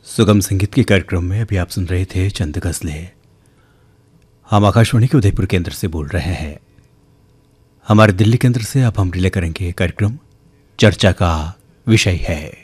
सुगम संगीत के कार्यक्रम में अभी आप सुन रहे थे चंद गजलें। हम आकाशवाणी के उदयपुर केंद्र से बोल रहे हैं। हमारे दिल्ली केंद्र से अब हम रिले करेंगे कार्यक्रम चर्चा का विषय है।